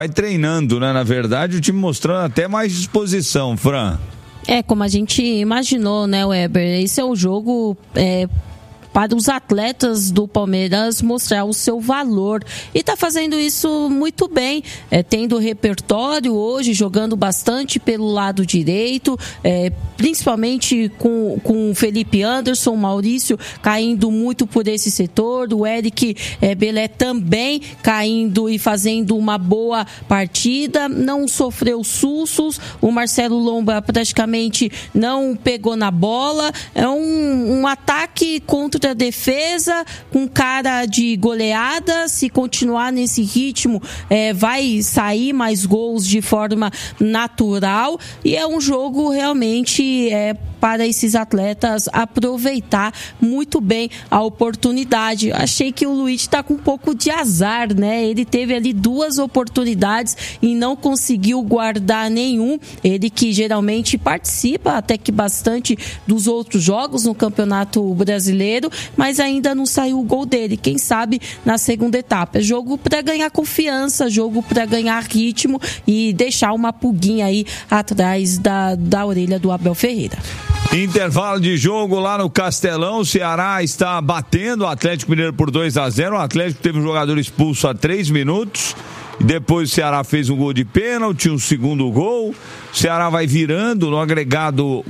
Vai treinando, né? Na verdade, o time mostrando até mais disposição, Fran. Como a gente imaginou, né, Weber? Esse é o jogo para os atletas do Palmeiras mostrar o seu valor. E está fazendo isso muito bem, tendo repertório hoje, jogando bastante pelo lado direito, principalmente com o Felipe Anderson, Maurício caindo muito por esse setor, o Eric Belé também caindo e fazendo uma boa partida, não sofreu sustos, o Marcelo Lomba praticamente não pegou na bola, é um ataque contra a defesa com cara de goleada. Se continuar nesse ritmo, vai sair mais gols de forma natural, e é um jogo realmente para esses atletas aproveitar muito bem a oportunidade. Achei que o Luiz está com um pouco de azar, né? Ele teve ali 2 oportunidades e não conseguiu guardar nenhum. Ele que geralmente participa até que bastante dos outros jogos no Campeonato Brasileiro, mas ainda não saiu o gol dele. Quem sabe na segunda etapa. É jogo para ganhar confiança, jogo para ganhar ritmo e deixar uma pulguinha aí atrás da orelha do Abel Ferreira. Intervalo de jogo lá no Castelão, o Ceará está batendo o Atlético Mineiro por 2-0, o Atlético teve um jogador expulso há 3 minutos, e depois o Ceará fez um gol de pênalti, um segundo gol, o Ceará vai virando no agregado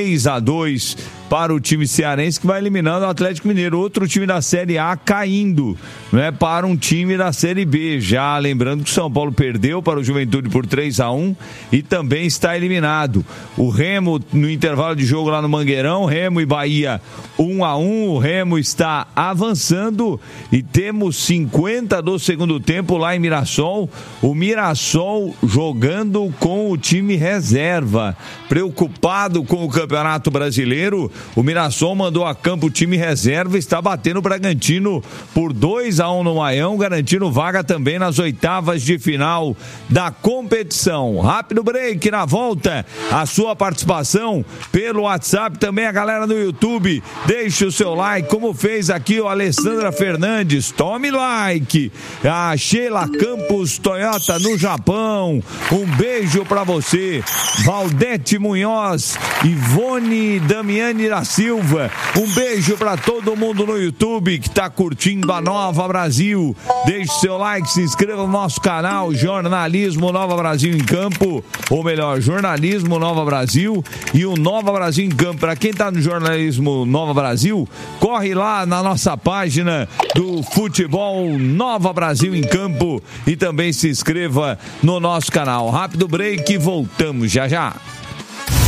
3-2 para o time cearense, que vai eliminando o Atlético Mineiro, outro time da Série A caindo, né, para um time da Série B. Já lembrando que o São Paulo perdeu para o Juventude por 3-1 e também está eliminado. O Remo, no intervalo de jogo lá no Mangueirão, Remo e Bahia 1-1, o Remo está avançando e temos 50 do segundo tempo lá em Mirassol, o Mirassol jogando com o time reserva, preocupado com o Campeonato Brasileiro. O Mirassol mandou a campo o time reserva e está batendo o Bragantino por 2-1 no Maião, garantindo vaga também nas oitavas de final da competição. Rápido break, na volta, a sua participação pelo WhatsApp, também a galera no YouTube, deixe o seu like, como fez aqui o Alessandra Fernandes, tome like, a Sheila Campos Toyota no Japão, um beijo pra você, Valdete Munhoz, Ivone Damiani da Silva, um beijo para todo mundo no YouTube que está curtindo a Nova Brasil. Deixe seu like, se inscreva no nosso canal Jornalismo Nova Brasil em Campo, ou melhor, Jornalismo Nova Brasil e o Nova Brasil em Campo. Para quem está no Jornalismo Nova Brasil, corre lá na nossa página do Futebol Nova Brasil em Campo e também se inscreva no nosso canal. Rápido break e voltamos já já.